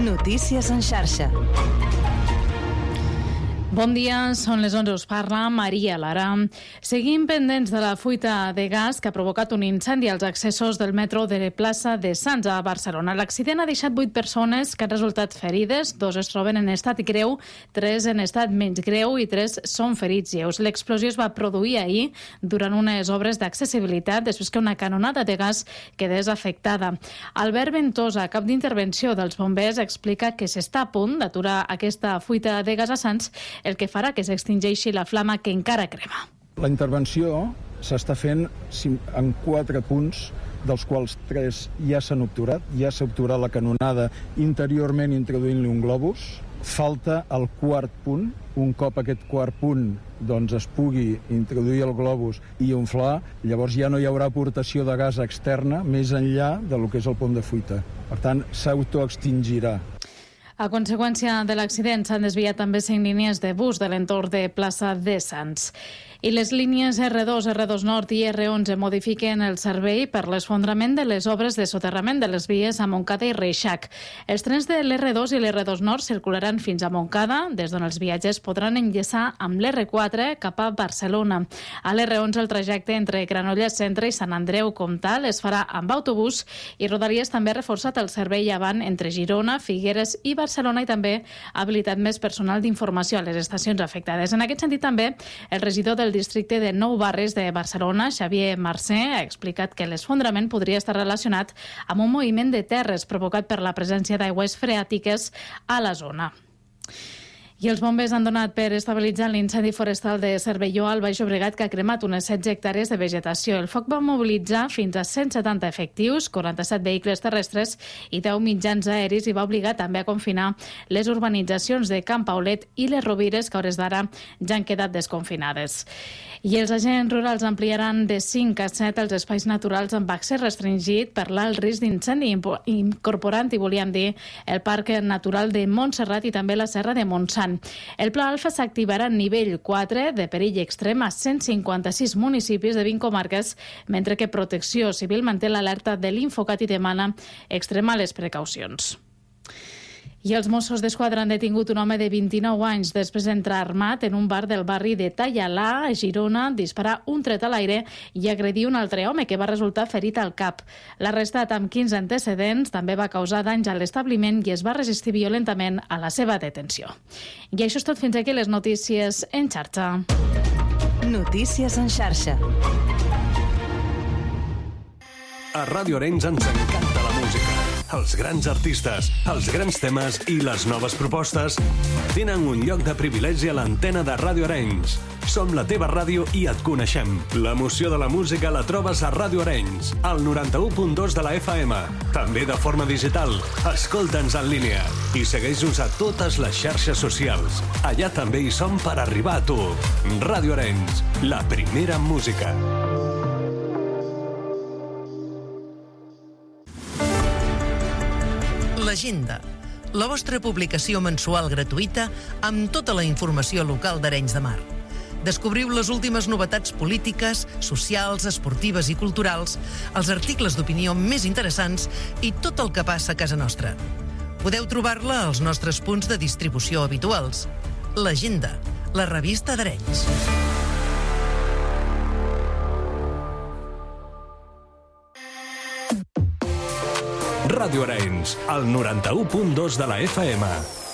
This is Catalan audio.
Notícies en xarxa. Bon dia, són les 11, us parla Maria Lara. Seguim pendents de la fuita de gas que ha provocat un incendi als accessos del metro de plaça de Sants a Barcelona. L'accident ha deixat 8 persones que han resultat ferides, 2 es troben en estat greu, 3 en estat menys greu i 3 són ferits lleus. L'explosió es va produir ahir durant unes obres d'accessibilitat després que una canonada de gas quedés afectada. Albert Ventosa, cap d'intervenció dels bombers, explica que s'està a punt d'aturar aquesta fuita de gas a Sants, el que farà que s'extingeixi la flama que encara crema. La intervenció s'està fent en 4 punts, dels quals 3 ja s'han obturat. Ja s'ha obturat la canonada interiorment introduint-li un globus. Falta el 4 punt. Un cop aquest 4 punt es pugui introduir el globus i inflar, llavors ja no hi haurà aportació de gas externa més enllà del que és el punt de fuita. Per tant, s'autoextingirà. A conseqüència de l'accident s'han desviat també 5 línies de bus de l'entorn de plaça de Sants. I les línies R2, R2 Nord i R11 modifiquen el servei per l'esfondrament de les obres de soterrament de les vies a Montcada i Reixac. Els trens de l'R2 i l'R2 Nord circularan fins a Montcada, des d'on els viatgers podran enllaçar amb l'R4 cap a Barcelona. A l'R11 el trajecte entre Granollers Centre i Sant Andreu Comtal es farà amb autobús i Rodalies també ha reforçat el servei avant entre Girona, Figueres i Barcelona i també ha habilitat més personal d'informació a les estacions afectades. En aquest sentit també el regidor del districte de Nou Barris de Barcelona, Xavier Marcé, ha explicat que l'esfondrament podria estar relacionat amb un moviment de terres provocat per la presència d'aigües freàtiques a la zona. I els bombers han donat per estabilitzar l'incendi forestal de Cervelló al Baix Llobregat que ha cremat unes 16 hectàrees de vegetació. El foc va mobilitzar fins a 170 efectius, 47 vehicles terrestres i 10 mitjans aeris i va obligar també a confinar les urbanitzacions de Camp Paulet i les Rovires que a hores d'ara ja han quedat desconfinades. I els agents rurals ampliaran de 5 a 7 els espais naturals amb accés restringit per l'alt risc d'incendi, incorporant, i volíem dir, el Parc Natural de Montserrat i també la Serra de Montsant. El Pla Alfa s'activarà a nivell 4 de perill extrem a 156 municipis de 20 comarques, mentre que Protecció Civil manté l'alerta de l'Infocat i demana extremar les precaucions. I els Mossos d'Esquadra han detingut un home de 29 anys després d'entrar armat en un bar del barri de Tallalà, a Girona, disparar un tret a l'aire i agredir un altre home que va resultar ferit al cap. L'arrestat, amb 15 antecedents, també va causar danys a l'establiment i es va resistir violentament a la seva detenció. I això és tot, fins aquí les notícies en xarxa. Notícies en xarxa. A Ràdio Arenys ens encanta la música. Els grans artistes, els grans temes i les noves propostes tenen un lloc de privilegi a l'antena de Ràdio Arenys. Som la teva ràdio i et coneixem. L'emoció de la música la trobes a Ràdio Arenys, al 91.2 de la FM. També de forma digital. Escolta'ns en línia i segueix-nos a totes les xarxes socials. Allà també hi som per arribar a tu. Ràdio Arenys, la primera en música. L'Agenda, la vostra publicació mensual gratuïta amb tota la informació local d'Arenys de Mar. Descobriu les últimes novetats polítiques, socials, esportives i culturals, els articles d'opinió més interessants i tot el que passa a casa nostra. Podeu trobar-la als nostres punts de distribució habituals. L'Agenda, la revista d'Arenys. Ràdio Arenys, al 91.2 de la FM.